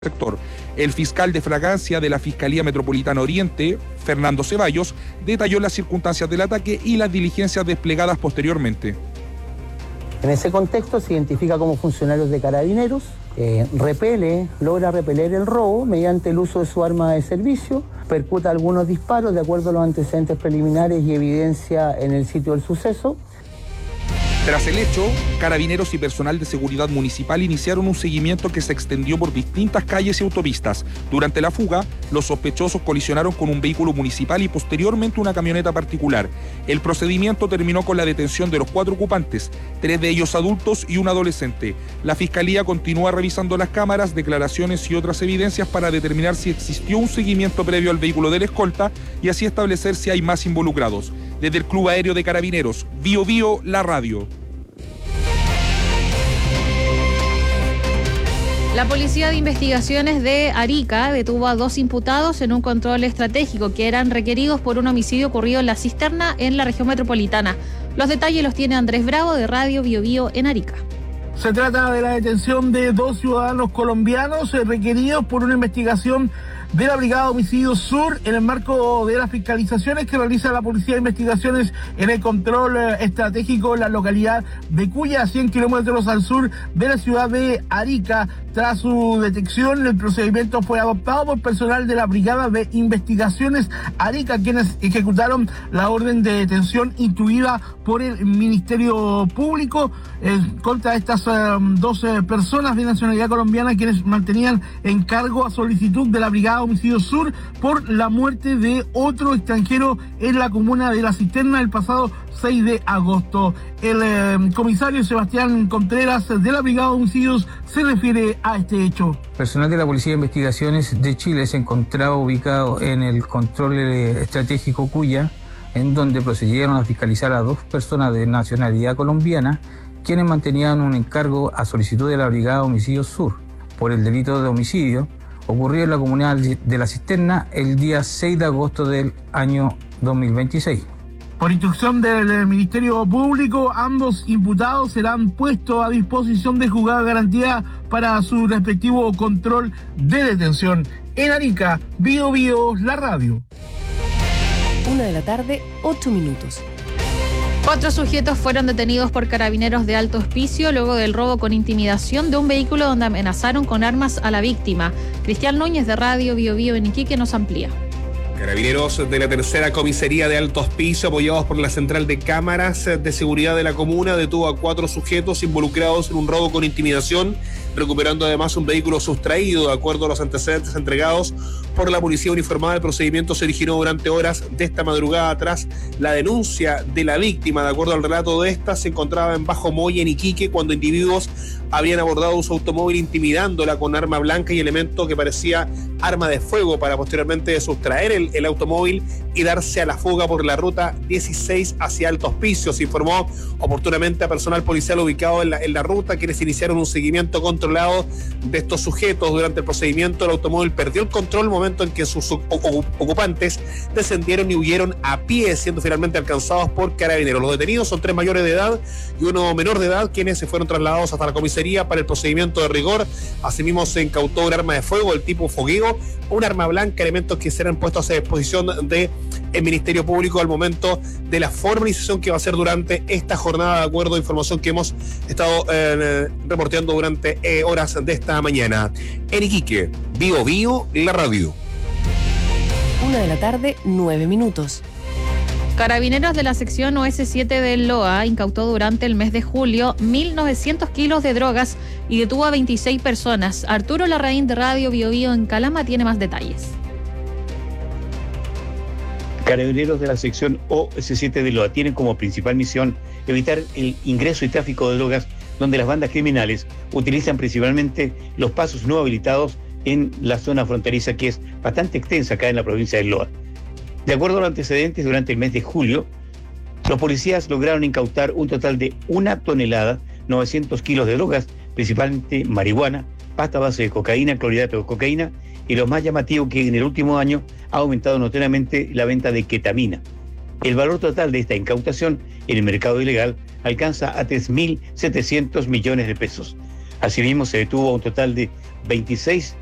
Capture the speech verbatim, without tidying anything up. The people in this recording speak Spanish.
sector. El fiscal de fragancia de la Fiscalía Metropolitana Oriente, Fernando Ceballos, detalló las circunstancias del ataque y las diligencias desplegadas posteriormente. En ese contexto se identifica como funcionarios de Carabineros, eh, repele, logra repeler el robo mediante el uso de su arma de servicio, percuta algunos disparos de acuerdo a los antecedentes preliminares y evidencia en el sitio del suceso. Tras el hecho, Carabineros y personal de seguridad municipal iniciaron un seguimiento que se extendió por distintas calles y autopistas. Durante la fuga, los sospechosos colisionaron con un vehículo municipal y posteriormente una camioneta particular. El procedimiento terminó con la detención de los cuatro ocupantes, tres de ellos adultos y un adolescente. La Fiscalía continúa revisando las cámaras, declaraciones y otras evidencias para determinar si existió un seguimiento previo al vehículo de la escolta y así establecer si hay más involucrados. Desde el Club Aéreo de Carabineros, Bío Bío, la radio. La Policía de Investigaciones de Arica detuvo a dos imputados en un control estratégico que eran requeridos por un homicidio ocurrido en La Cisterna, en la región metropolitana. Los detalles los tiene Andrés Bravo de Radio Bío Bío en Arica. Se trata de la detención de dos ciudadanos colombianos requeridos por una investigación de la Brigada de Homicidios Sur en el marco de las fiscalizaciones que realiza la Policía de Investigaciones en el control estratégico en la localidad de Cuya, a cien kilómetros al sur de la ciudad de Arica. Tras su detección, el procedimiento fue adoptado por personal de la Brigada de Investigaciones Arica, quienes ejecutaron la orden de detención instruida por el Ministerio Público eh, contra estas eh, dos eh, personas de nacionalidad colombiana, quienes mantenían en cargo a solicitud de la Brigada de Homicidios Sur por la muerte de otro extranjero en la comuna de La Cisterna el pasado seis de agosto. El eh, comisario Sebastián Contreras de la Brigada de Homicidios se refiere a este hecho. Personal de la Policía de Investigaciones de Chile se encontraba ubicado en el control estratégico Cuya, en donde procedieron a fiscalizar a dos personas de nacionalidad colombiana, quienes mantenían un encargo a solicitud de la Brigada de Homicidios Sur por el delito de homicidio ocurrido en la comunidad de La Cisterna el día seis de agosto del año dos mil veintiséis. Por instrucción del Ministerio Público, ambos imputados serán puestos a disposición de juzgado de garantía para su respectivo control de detención. En Arica, Bío Bío, la radio. Una de la tarde, ocho minutos. Cuatro sujetos fueron detenidos por Carabineros de Alto Hospicio luego del robo con intimidación de un vehículo donde amenazaron con armas a la víctima. Cristian Núñez de Radio Bío Bío en Iquique nos amplía. Carabineros de la tercera comisaría de Alto Hospicio, apoyados por la central de cámaras de seguridad de la comuna, detuvo a cuatro sujetos involucrados en un robo con intimidación, recuperando además un vehículo sustraído. De acuerdo a los antecedentes entregados por la policía uniformada, el procedimiento se originó durante horas de esta madrugada tras la denuncia de la víctima. De acuerdo al relato de esta, se encontraba en Bajo Moya, en Iquique, cuando individuos habían abordado su automóvil intimidándola con arma blanca y elemento que parecía arma de fuego, para posteriormente sustraer el, el automóvil y darse a la fuga por la ruta dieciséis hacia Alto Hospicio. Se informó oportunamente a personal policial ubicado en la, en la ruta, quienes iniciaron un seguimiento controlado de estos sujetos. Durante el procedimiento, el automóvil perdió el control, momento en que sus ocupantes descendieron y huyeron a pie, siendo finalmente alcanzados por Carabineros. Los detenidos son tres mayores de edad y uno menor de edad, quienes se fueron trasladados hasta la comisaría para el procedimiento de rigor. Asimismo, se incautó un arma de fuego del tipo fogueo, un arma blanca, elementos que serán puestos a disposición del Ministerio Público al momento de la formalización que va a ser durante esta jornada, de acuerdo a información que hemos estado eh, reporteando durante eh, horas de esta mañana. En Iquique, Bío Bío, la radio. Una de la tarde, nueve minutos. Carabineros de la sección O S siete del LOA incautó durante el mes de julio mil novecientos kilos de drogas y detuvo a veintiséis personas. Arturo Larraín de Radio Bío Bío en Calama tiene más detalles. Carabineros de la sección O S siete del LOA tienen como principal misión evitar el ingreso y tráfico de drogas, donde las bandas criminales utilizan principalmente los pasos no habilitados en la zona fronteriza, que es bastante extensa acá en la provincia del LOA. De acuerdo a los antecedentes, durante el mes de julio, los policías lograron incautar un total de una tonelada, novecientos kilos de drogas, principalmente marihuana, pasta base de cocaína, clorhidrato de cocaína, y lo más llamativo, que en el último año ha aumentado notoriamente la venta de ketamina. El valor total de esta incautación en el mercado ilegal alcanza a tres mil setecientos millones de pesos. Asimismo, se detuvo a un total de veintiséis